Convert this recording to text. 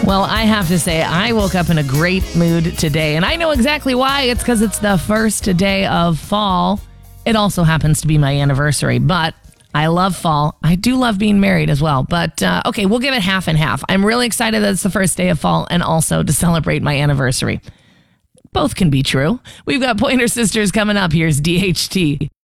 Well, I have to say, I woke up in a great mood today, and I know exactly why. It's because it's the first day of fall. It also happens to be my anniversary, but I love fall. I do love being married as well, but okay, we'll give it half and half. I'm really excited that it's the first day of fall and also to celebrate my anniversary. Both can be true. We've got Pointer Sisters coming up. Here's DHT.